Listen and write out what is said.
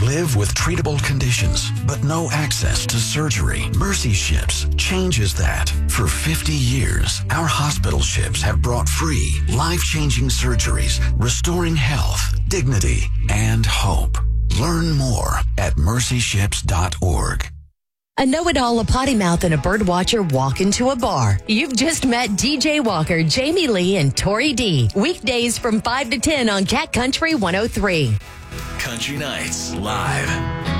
Thousands live with treatable conditions, but no access to surgery. Mercy Ships changes that. For 50 years, our hospital ships have brought free, life-changing surgeries, restoring health, dignity, and hope. Learn more at mercyships.org. A know-it-all, a potty mouth, and a bird watcher walk into a bar. You've just met DJ Walker, Jamie Lee, and Tori D. Weekdays from 5 to 10 on Cat Country 103. Country Nights Live.